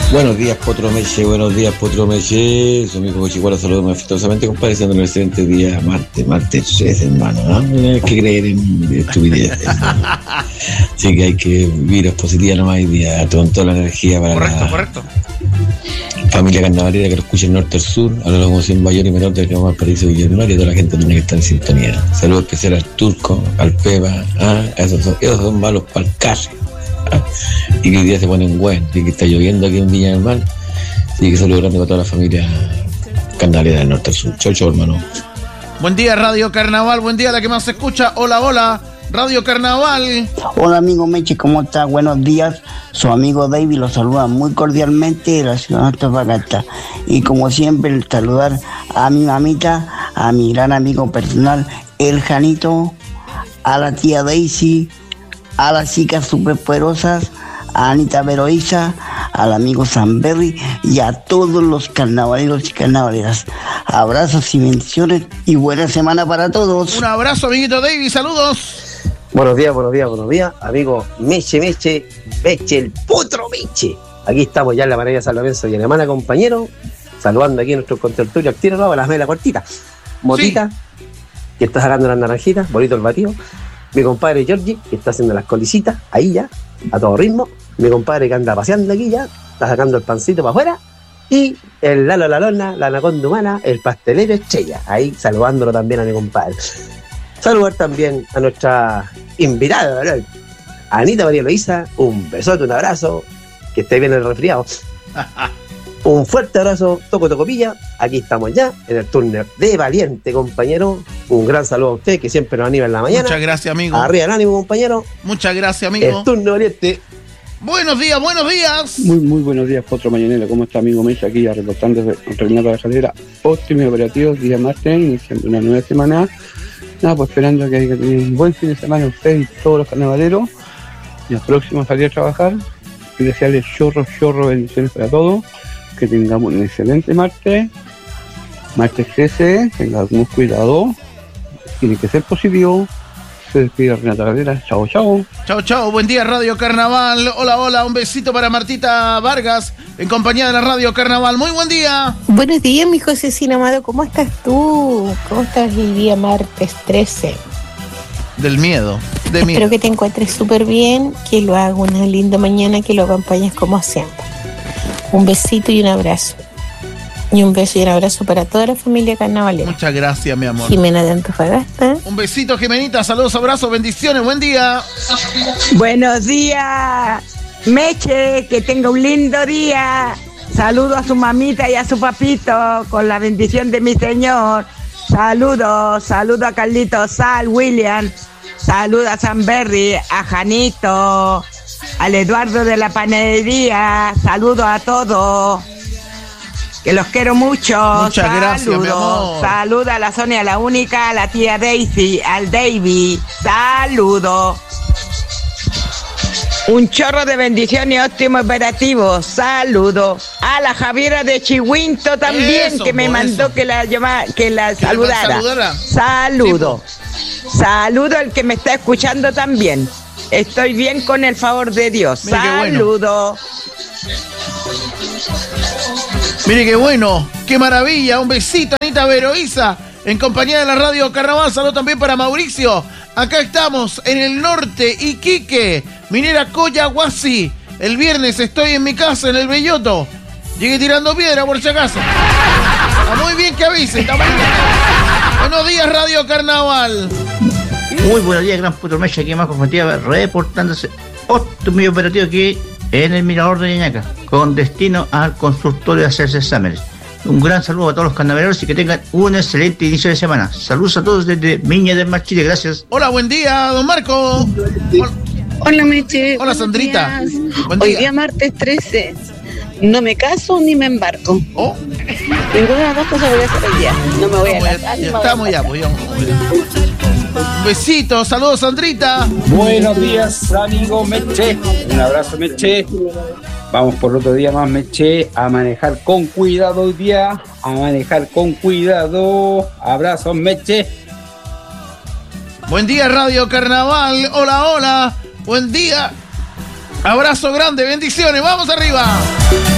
Buenos días, Potro Meche, buenos días, Potro Meche. Su amigo Chihuahua, saludos afectuosamente, compadre, siendo el excelente día, martes 13, hermano, ¿no? No hay que creer en estupideces, ¿no? Así que hay que vivir positiva nomás hoy día, con toda la energía para correcto. Familia carnavalera que lo escucha en norte al sur, a la locomoción mayor y menor del que vamos al Paraíso Villanueva y toda la gente tiene que estar en sintonía. Saludos especial al Turco, al Peba, esos son malos para el caso. Y que hoy día se ponen buenos, y que está lloviendo aquí en Viña del Mar. Así que saludos grandes para toda la familia carnavalera del norte al sur. Chau, hermano. Buen día, Radio Carnaval, buen día, la que más se escucha. Hola, Radio Carnaval. Hola, amigo Meche, ¿cómo está? Buenos días. Su amigo David lo saluda muy cordialmente de la ciudad de Antofagasta. Y como siempre, saludar a mi mamita, a mi gran amigo personal, el Janito, a la tía Daisy, a las chicas superpoderosas, a Anita Veroiza, al amigo Sanberry y a todos los carnavaleros y carnavaleras. Abrazos y bendiciones y buena semana para todos. Un abrazo, amiguito David, saludos. Buenos días, amigo Meche, el Potro Meche. Aquí estamos ya en la Maravilla San Lorenzo y en Alemana, compañero, saludando aquí a nuestro contertulio activo, nuevo, las melas cortitas. Motita, sí, que está sacando las naranjitas, bonito el batido. Mi compadre Giorgi, que está haciendo las colicitas, ahí ya, a todo ritmo. Mi compadre que anda paseando aquí ya, está sacando el pancito para afuera. Y el Lalo la Lona, la anaconda humana, el pastelero Estrella, ahí saludándolo también a mi compadre. Saludar también a nuestra invitada, ¿verdad? Anita María Luisa, un besote, un abrazo, que esté bien el resfriado. Un fuerte abrazo, toco pilla. Aquí estamos ya en el turno de Valiente, compañero. Un gran saludo a usted que siempre nos anima en la mañana. Muchas gracias, amigo. Arriba el ánimo, compañero. Muchas gracias, amigo. El turno Valiente. Buenos días. Muy buenos días, Potro Mañanero. ¿Cómo está, amigo Mesa? Aquí ya reportando terminando la carrera. Óptimos operativos, día martes, iniciando una nueva semana. Nada, pues esperando que haya un buen fin de semana usted y todos los carnavaleros. Y los próximos salir a trabajar. Y desearles chorro, bendiciones para todos. Que tengamos un excelente martes 13, tengamos cuidado, tiene que ser positivo. Se despide Renata Cabrera, chao. Buen día, Radio Carnaval. Hola, un besito para Martita Vargas, en compañía de la Radio Carnaval. Muy buen día. Buenos días, mi Josecín amado, ¿cómo estás tú? ¿Cómo estás el día martes 13? Del miedo. Espero que te encuentres súper bien, que lo hagas una linda mañana, que lo acompañes como siempre. Un besito y un abrazo. Y un beso y un abrazo para toda la familia carnavalera. Muchas gracias, mi amor. Jimena de Antofagasta. Un besito, Jimenita. Saludos, abrazos, bendiciones. Buen día. Buenos días, Meche. Que tenga un lindo día. Saludo a su mamita y a su papito con la bendición de mi Señor. Saludo a Carlitos, Sal, William. Saludo a Sanberry, a Janito, al Eduardo de la panadería. Saludo a todos. Que los quiero mucho. Muchas gracias, mi amor. Saluda a la Sonia, la única, a la tía Daisy, al David. Saludo. Un chorro de bendiciones y óptimo operativo. Saludo. A la Javiera de Chihuinto también, que me mandó que la saludara. Saludo. Saludo al que me está escuchando también. Estoy bien con el favor de Dios. Mire Saludo. Mire qué bueno, qué maravilla. Un besito, Anita Veroiza, en compañía de la Radio Carnaval. Saludos también para Mauricio. Acá estamos en el norte, Iquique, Minera Coyahuasi. El viernes estoy en mi casa, en el Belloto. Llegué tirando piedra por si acaso. Está muy bien que avise, está muy bien. Buenos días, Radio Carnaval. Muy buenos días, gran Potro Meche, aquí más confrontiva, reportándose óptimo operativo aquí en el Mirador de Ñañaca, con destino al consultorio de hacerse exámenes. Un gran saludo a todos los carnavaleros y que tengan un excelente inicio de semana. Saludos a todos desde Viña del Mar, Chile. Gracias. Hola, buen día, don Marco. Hola, Meche. Hola, Sandrita. Hoy día martes 13. No me caso ni me embarco. Oh. Ninguna de las dos cosas voy a hacer hoy día. No me voy a casar. Estamos ya, pues. Un besito, saludos, Sandrita. Buenos días, amigo Meche. Un abrazo, Meche. Vamos por otro día más, Meche, a manejar con cuidado hoy día. A manejar con cuidado. Abrazos, Meche. Buen día, Radio Carnaval. Hola. Buen día. Abrazo grande, bendiciones. Vamos arriba.